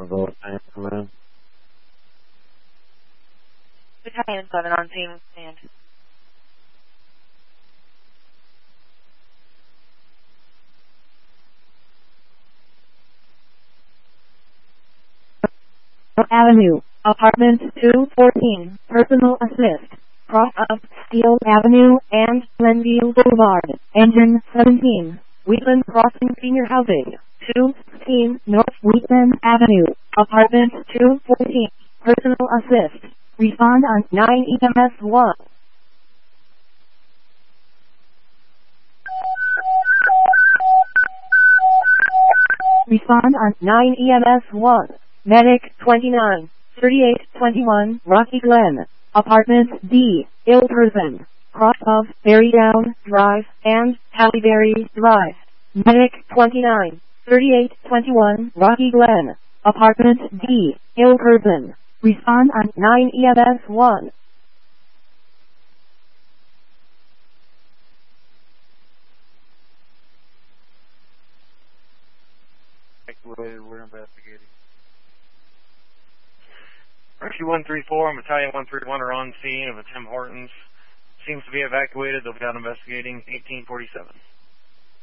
Go stand, come in. Battalion 7 on scene, stand. Avenue, apartment 214, personal assist, cross of Steel Avenue and Glenview Boulevard, engine 17, Wheatland Crossing Senior Housing, 216 North Wheatland Avenue, apartment 214, personal assist, respond on 9 EMS 1. Respond on 9 EMS 1. Medic 29, 3821 Rocky Glen, apartment D, ill person, cross of Berrydown Drive and Halleberry Drive. Medic 29, 3821 Rocky Glen, apartment D, ill person. Respond on 9 EMS 1. We're investigating. Rescue 134 and Battalion 131 are on scene of a Tim Hortons. Seems to be evacuated. They'll be out investigating. 1847.